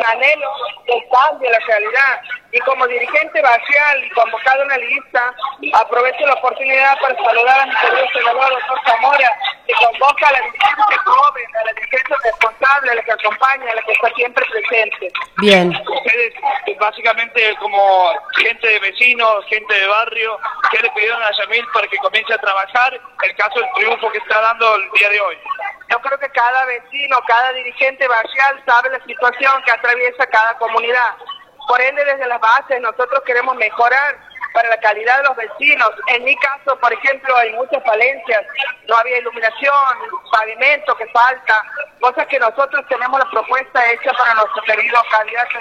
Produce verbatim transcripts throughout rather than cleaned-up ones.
anhelo del cambio de la realidad. Y como dirigente barrial y convocado a una lista, aprovecho la oportunidad para saludar a mi querido senador, doctor Zamora, que convoca a la dirigente joven, a la dirigente responsable, a la que acompaña, a la que está siempre presente. Bien. Ustedes, básicamente, como gente de vecinos, gente de barrio, ¿qué le pidieron a Yamil para que comience a trabajar el caso del triunfo que está dando el día de hoy? Yo creo que cada vecino, cada dirigente barrial sabe la situación que atraviesa cada comunidad. Por ende, desde las bases, nosotros queremos mejorar para la calidad de los vecinos. En mi caso, por ejemplo, hay muchas falencias. No había iluminación, pavimento que falta, cosas que nosotros tenemos la propuesta hecha para nuestro querido candidato.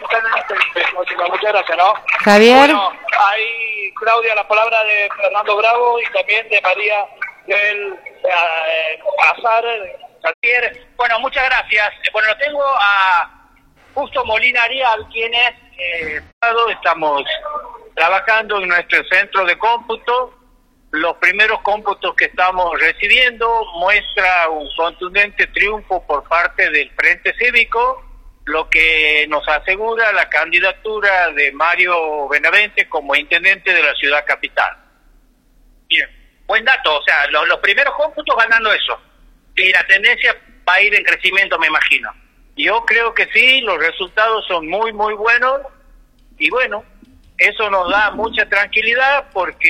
Muchas gracias, ¿no? Javier. Bueno, ahí, Claudia, la palabra de Fernando Bravo y también de María del eh, Azar. Javier, bueno, muchas gracias. Bueno, tengo a Justo Molina Arial, quien es, eh, estamos trabajando en nuestro centro de cómputo. Los primeros cómputos que estamos recibiendo muestra un contundente triunfo por parte del Frente Cívico, lo que nos asegura la candidatura de Mario Benavente como intendente de la ciudad capital. Bien, buen dato, o sea, los, los primeros cómputos van dando eso. Y la tendencia va a ir en crecimiento, me imagino. Yo creo que sí, los resultados son muy, muy buenos. Y bueno, eso nos da mucha tranquilidad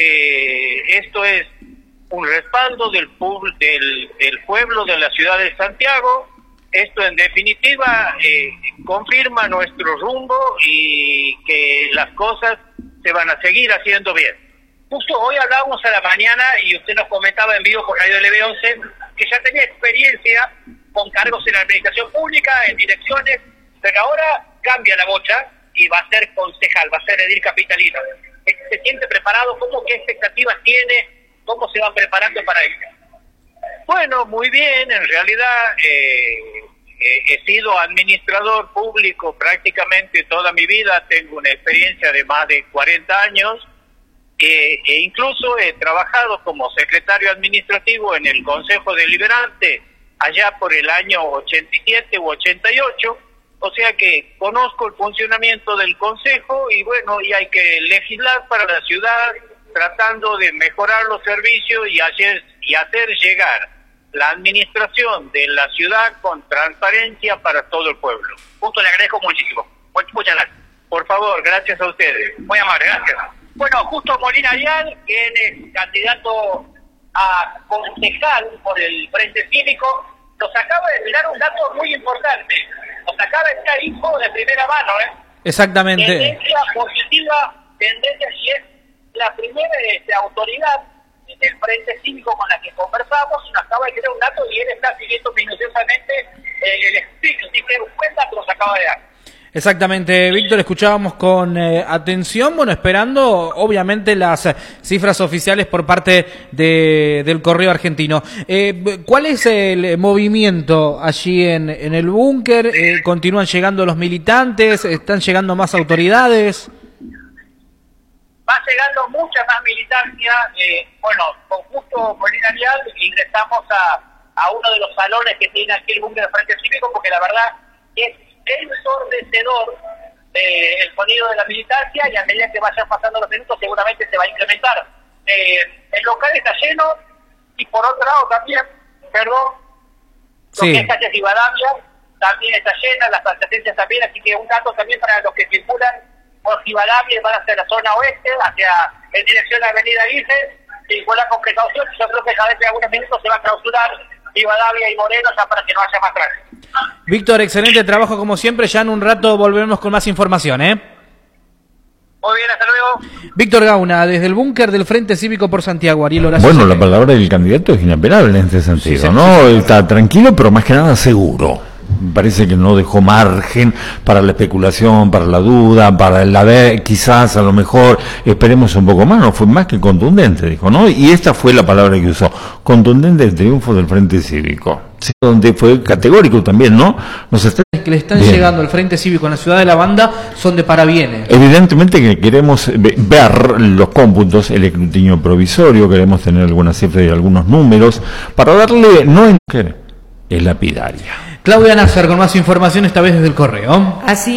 porque esto es un respaldo del, del, del pueblo de la ciudad de Santiago. Esto en definitiva eh, confirma nuestro rumbo y que las cosas se van a seguir haciendo bien. Justo hoy hablábamos a la mañana y usted nos comentaba en vivo por Radio L B once que ya tenía experiencia con cargos en la administración pública, en direcciones, pero ahora cambia la bocha y va a ser concejal, va a ser edil capitalino. ¿Se siente preparado? ¿Cómo, qué expectativas tiene? ¿Cómo se van preparando para ello? Bueno, muy bien, en realidad eh, eh, he sido administrador público prácticamente toda mi vida, tengo una experiencia de más de cuarenta años, eh, e incluso he trabajado como secretario administrativo en el Consejo Deliberante allá por el año ochenta y siete u ochenta y ocho, o sea que conozco el funcionamiento del Consejo y bueno, y hay que legislar para la ciudad tratando de mejorar los servicios y hacer, y hacer llegar la administración de la ciudad con transparencia para todo el pueblo. Punto, le agradezco muchísimo. Muchas gracias. Por favor, gracias a ustedes. Muy amable, gracias. Bueno, Justo Molina Arial, quien es candidato a concejal por el Frente Cívico, nos acaba de tirar un dato muy importante. Nos acaba de tirar info de primera mano, ¿eh? Exactamente. Tendencia positiva, tendencia, y es la primera este, autoridad del Frente Cívico con la que conversamos, y nos acaba de tirar un dato y él está siguiendo minuciosamente eh, el speech, así que un buen dato nos acaba de dar. Exactamente, Víctor, escuchábamos con eh, atención, bueno, esperando obviamente las eh, cifras oficiales por parte de, del Correo Argentino. Eh, ¿Cuál es el movimiento allí en, en el búnker? Eh, ¿Continúan llegando los militantes? ¿Están llegando más autoridades? Va llegando mucha más militancia. Eh, bueno, con Justo Molina Arial ingresamos a, a uno de los salones que tiene aquí el búnker del Frente Cívico, porque la verdad es ensordecedor eh, el sonido de la militancia, y a medida que vayan pasando los minutos seguramente se va a incrementar. Eh, el local está lleno, y por otro lado también, perdón, lo sí. que es calle Rivadavia también está llena, las adyacencias también, así que un dato también para los que circulan por Rivadavia, van hacia la zona oeste, hacia en dirección a la avenida Guise, circulan con precaución. Yo creo que cada vez en algunos minutos se va a clausurar Rivadavia y Moreno ya para que no haya más tráfico. Víctor, excelente trabajo como siempre, ya en un rato volvemos con más información, ¿eh? Muy bien, hasta luego. Víctor Gauna, desde el búnker del Frente Cívico por Santiago. Ariel Horacio. Bueno, Seque. la palabra del candidato es inapelable en este sentido, Sí, sí, ¿no? sí, sí. Está tranquilo, pero más que nada seguro. Parece que no dejó margen para la especulación, para la duda, para la ver, quizás, a lo mejor, esperemos un poco más. No, fue más que contundente, dijo, ¿no? Y esta fue la palabra que usó, contundente el triunfo del Frente Cívico. Sí, donde fue categórico también, ¿no? Nos está... que le están Bien. llegando al Frente Cívico en la ciudad de La Banda son de parabienes. Evidentemente que queremos ver los cómputos, el escrutinio provisorio, queremos tener algunas cifras y algunos números, para darle, no en... es lapidaria. Claudia Nasser con más información, esta vez desde el Correo. Así